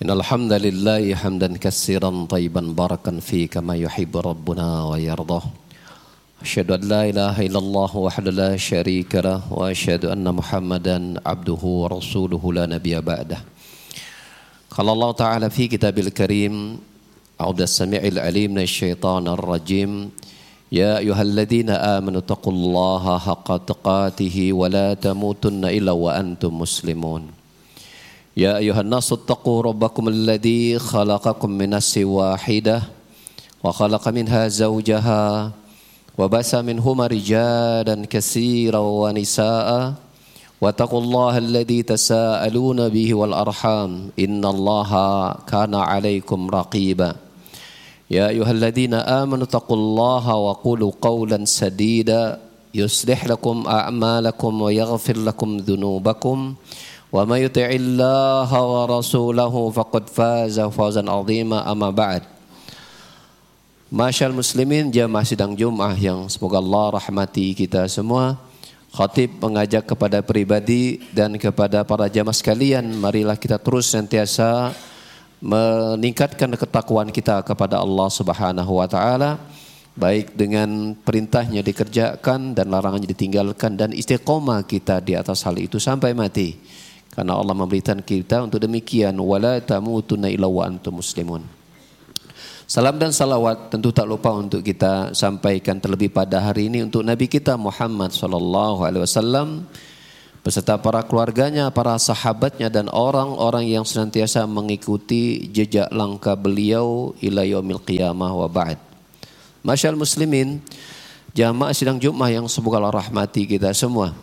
إن الحمد لله حمدا كثيرا طيبا باركا فيه كما يحب ربنا ويرضاه أشهد أن لا إله إلا الله وحده لا شريك له وأشهد أن محمدا عبده ورسوله لا نبي بعده قال الله تعالى في كتاب الكريم أعوذ السميع العليم من الشيطان الرجيم يا أيها الذين آمنوا اتقوا الله حق تقاته ولا تموتن إلا وأنتم مسلمون يا أيها الناس اتقوا ربكم الذي خلقكم من نفس واحدة وخلق منها زوجها وبث منهما رجالا كثيرا ونساء واتقوا الله الذي تساءلون به والأرحام إن الله كان عليكم رقيبا يا أيها الذين آمنوا اتقوا الله وقولوا قولا سديدا يصلح لكم أعمالكم ويغفر لكم ذنوبكم وما يطع الله ورسوله فقد فاز فوزا عظيما أما بعد. Masyaallah muslimin jamaah sidang Jumat yang semoga Allah rahmati kita semua. Khatib mengajak kepada pribadi dan kepada para jamaah sekalian, marilah kita terus sentiasa meningkatkan ketakwaan kita kepada Allah Subhanahu wa taala, baik dengan perintahnya dikerjakan dan larangannya ditinggalkan, dan istiqomah kita di atas hal itu sampai mati. Karena Allah memberitakan kita untuk demikian, wala tamutunna illa wa antum muslimun. Salam dan salawat tentu tak lupa untuk kita sampaikan terlebih pada hari ini untuk Nabi kita Muhammad SAW beserta para keluarganya, para sahabatnya dan orang-orang yang senantiasa mengikuti jejak langkah beliau ila yaumil qiyamah wa ba'd. Masyaallah muslimin, jamaah sidang Jumat yang semoga Allah rahmati kita semua.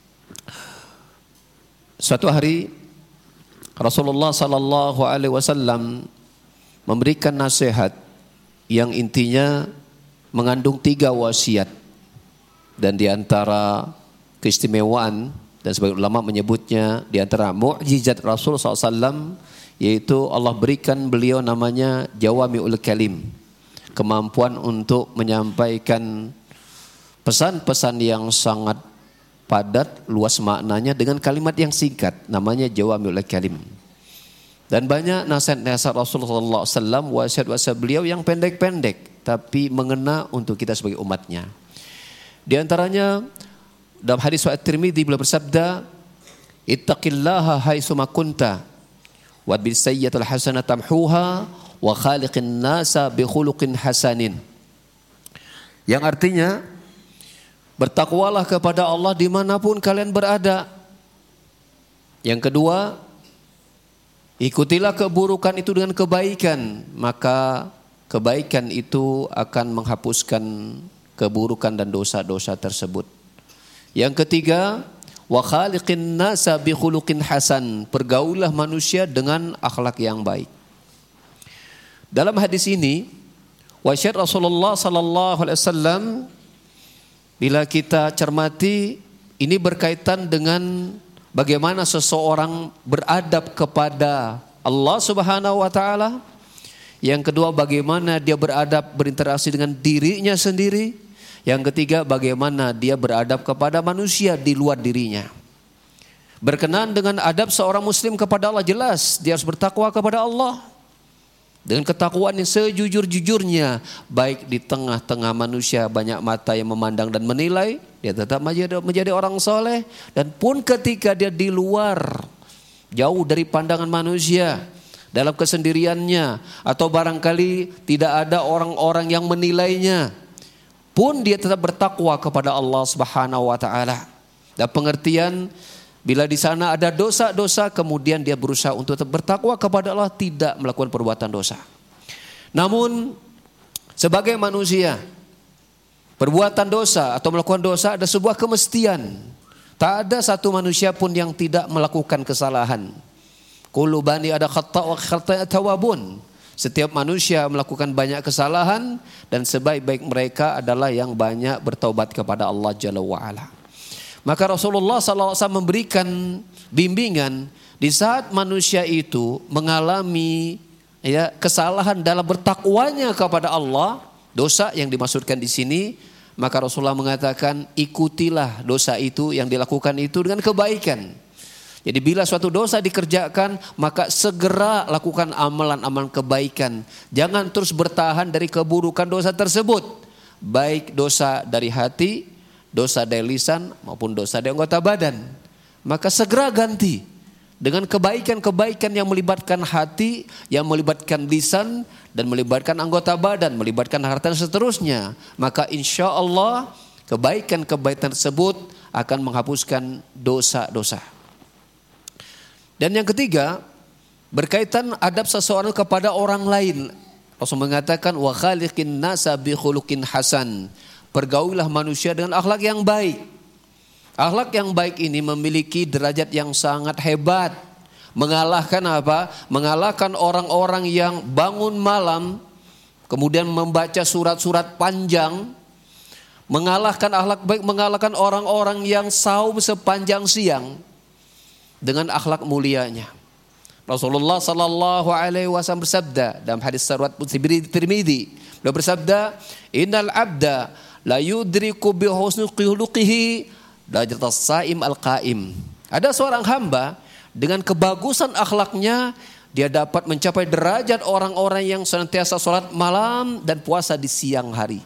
Suatu hari Rasulullah sallallahu alaihi wasallam memberikan nasihat yang intinya mengandung 3 wasiat, dan di antara keistimewaan dan sebagian ulama menyebutnya di antara mukjizat Rasul SAW, yaitu Allah berikan beliau namanya Jawami'ul Kalim, kemampuan untuk menyampaikan pesan-pesan yang sangat padat, luas maknanya dengan kalimat yang singkat, namanya Jawami'ul Kalim. Dan banyak nasihat-nasihat Rasulullah SAW, wasiat-wasiat beliau yang pendek-pendek tapi mengena untuk kita sebagai umatnya. Di antaranya dalam hadis riwayat Tirmidzi beliau bersabda, ittaqillaha haitsuma kunta wa bis sayyi'atil hasanata tamhuha wa khaliqin nasa bi khuluqin hasanin. Yang artinya, bertakwalah kepada Allah dimanapun kalian berada. Yang kedua, ikutilah keburukan itu dengan kebaikan, maka kebaikan itu akan menghapuskan keburukan dan dosa-dosa tersebut. Yang ketiga, wa khaliqin nasa bi khuluqin hasan, pergaulah manusia dengan akhlak yang baik. Dalam hadis ini, wasiat Rasulullah sallallahu alaihi wasallam, bila kita cermati, ini berkaitan dengan bagaimana seseorang beradab kepada Allah Subhanahu wa taala. Yang kedua, bagaimana dia beradab berinteraksi dengan dirinya sendiri. Yang ketiga, bagaimana dia beradab kepada manusia di luar dirinya. Berkenaan dengan adab seorang muslim kepada Allah, jelas dia harus bertakwa kepada Allah dengan ketakwaan yang sejujur-jujurnya, baik di tengah-tengah manusia banyak mata yang memandang dan menilai, dia tetap menjadi orang soleh. Dan pun ketika dia di luar, jauh dari pandangan manusia, dalam kesendiriannya, atau barangkali tidak ada orang-orang yang menilainya, pun dia tetap bertakwa kepada Allah Subhanahu wa taala. Dan pengertian, bila di sana ada dosa-dosa, kemudian dia berusaha untuk tetap bertakwa kepada Allah, tidak melakukan perbuatan dosa. Namun sebagai manusia, perbuatan dosa atau melakukan dosa ada sebuah kemestian. Tak ada satu manusia pun yang tidak melakukan kesalahan. Kullu bani ada khata' wa khata' tawabun. Setiap manusia melakukan banyak kesalahan, dan sebaik-baik mereka adalah yang banyak bertaubat kepada Allah Jalla wa'ala. Maka Rasulullah SAW memberikan bimbingan di saat manusia itu mengalami kesalahan dalam bertakwanya kepada Allah, dosa yang dimaksudkan di sini, maka Rasulullah mengatakan ikutilah dosa itu yang dilakukan itu dengan kebaikan. Jadi bila suatu dosa dikerjakan, maka segera lakukan amalan-amalan kebaikan. Jangan terus bertahan dari keburukan dosa tersebut. Baik dosa dari hati, dosa dari lisan, maupun dosa dari anggota badan. Maka segera ganti dengan kebaikan-kebaikan yang melibatkan hati, yang melibatkan lisan, dan melibatkan anggota badan, melibatkan harta dan seterusnya. Maka insya Allah kebaikan-kebaikan tersebut akan menghapuskan dosa-dosa. Dan yang ketiga, berkaitan adab seseorang kepada orang lain. Rasul mengatakan wa khaliqin nasa bi khuluqin hasan. Pergaulilah manusia dengan akhlak yang baik. Akhlak yang baik ini memiliki derajat yang sangat hebat. Mengalahkan apa? Mengalahkan orang-orang yang bangun malam kemudian membaca surat-surat panjang. Mengalahkan akhlak baik, mengalahkan orang-orang yang saum sepanjang siang dengan akhlak mulianya. Rasulullah sallallahu alaihi wasallam bersabda dalam hadis riwayat Tirmidzi, beliau bersabda, "Innal 'abda la yudriku bi husni khuluqihi darajatas shaim al-qaim." Ada seorang hamba dengan kebagusan akhlaknya, dia dapat mencapai derajat orang-orang yang senantiasa salat malam dan puasa di siang hari.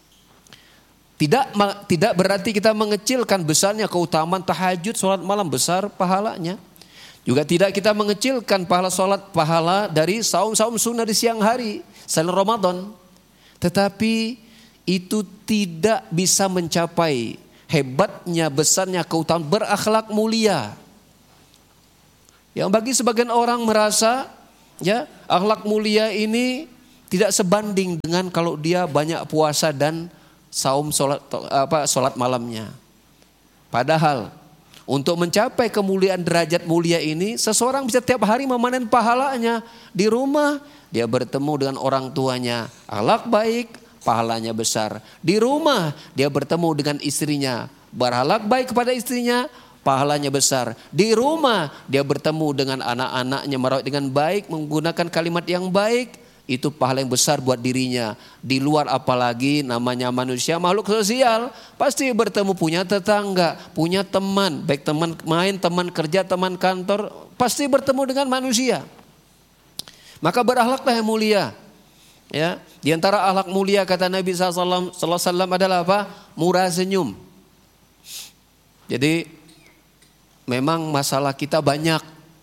Tidak berarti kita mengecilkan besarnya keutamaan tahajud, sholat malam, besar pahalanya. Juga tidak kita mengecilkan pahala dari saum-saum sunnah di siang hari selain Ramadan. Tetapi itu tidak bisa mencapai hebatnya, besarnya keutamaan berakhlak mulia. Yang bagi sebagian orang merasa ya akhlak mulia ini tidak sebanding dengan kalau dia banyak puasa dan saum sholat malamnya. Padahal untuk mencapai kemuliaan derajat mulia ini, seseorang bisa tiap hari memanen pahalanya. Di rumah dia bertemu dengan orang tuanya, akhlak baik, pahalanya besar. Di rumah dia bertemu dengan istrinya, berakhlak baik kepada istrinya, pahalanya besar. Di rumah dia bertemu dengan anak-anaknya, merawat dengan baik, menggunakan kalimat yang baik, itu pahala yang besar buat dirinya. Di luar apalagi namanya manusia makhluk sosial, pasti bertemu, punya tetangga, punya teman, baik teman main, teman kerja, teman kantor, pasti bertemu dengan manusia. Maka berakhlaklah yang mulia. Ya, di antara akhlak mulia kata Nabi sallallahu alaihi wasallam adalah apa? Murah senyum. Jadi memang masalah kita banyak,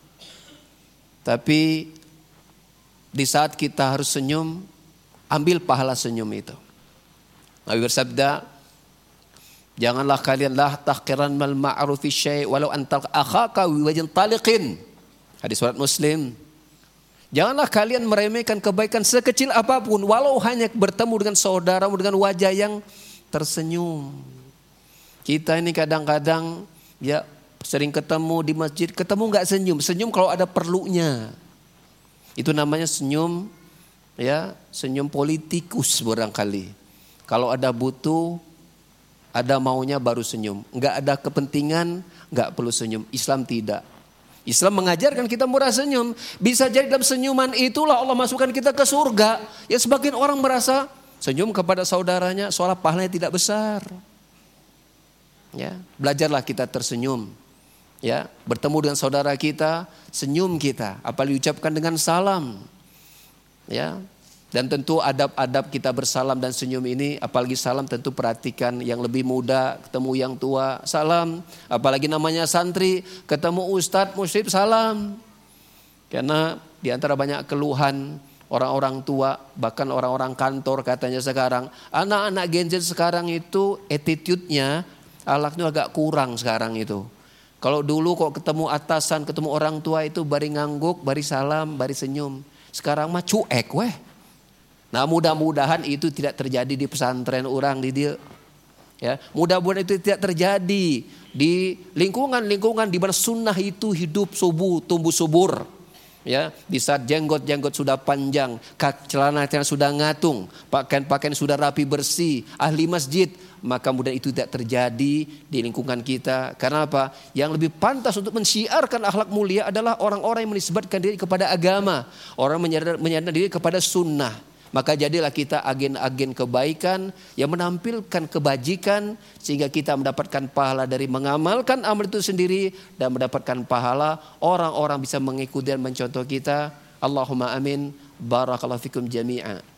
tapi di saat kita harus senyum, ambil pahala senyum itu. Nabi bersabda, janganlah kalian la tahqiran mal ma'rufi syai' walau antal akhaka wi wajhin taliqin. Hadis surat Muslim. Janganlah kalian meremehkan kebaikan sekecil apapun, walau hanya bertemu dengan saudaramu dengan wajah yang tersenyum. Kita ini kadang-kadang ya sering ketemu di masjid, ketemu enggak senyum. Senyum kalau ada perlunya. Itu namanya senyum, ya, senyum politikus barangkali. Kalau ada butuh, ada maunya baru senyum. Enggak ada kepentingan, enggak perlu senyum. Islam tidak. Islam mengajarkan kita murah senyum. Bisa jadi dalam senyuman itulah Allah masukkan kita ke surga. Ya sebagian orang merasa senyum kepada saudaranya seolah pahalanya tidak besar. Ya, belajarlah kita tersenyum. Ya, bertemu dengan saudara kita, senyum kita, apalagi ucapkan dengan salam. Ya. Dan tentu adab-adab kita bersalam dan senyum ini, apalagi salam tentu perhatikan yang lebih muda, ketemu yang tua, salam. Apalagi namanya santri, ketemu ustadz, musyrik, salam. Karena di antara banyak keluhan orang-orang tua, bahkan orang-orang kantor katanya sekarang, anak-anak Gen Z sekarang itu attitude-nya, akhlaknya agak kurang sekarang itu. Kalau dulu kok ketemu atasan, ketemu orang tua itu bari ngangguk, bari salam, bari senyum. Sekarang mah cuek weh. Nah mudah-mudahan itu tidak terjadi di pesantren orang di dia. Ya, mudah-mudahan itu tidak terjadi di lingkungan-lingkungan di mana sunnah itu hidup tumbuh subur. Ya, di saat jenggot-jenggot sudah panjang, celana-celana sudah ngatung, pakaian-pakaian sudah rapi bersih, ahli masjid, maka mudah itu tidak terjadi di lingkungan kita. Karena apa? Yang lebih pantas untuk mensiarkan akhlak mulia adalah orang-orang yang menisbatkan diri kepada agama, orang menyadar diri kepada sunnah. Maka jadilah kita agen-agen kebaikan yang menampilkan kebajikan sehingga kita mendapatkan pahala dari mengamalkan amal itu sendiri dan mendapatkan pahala orang-orang bisa mengikuti dan mencontoh kita. Allahumma amin. Barakallahu fikum jami'a.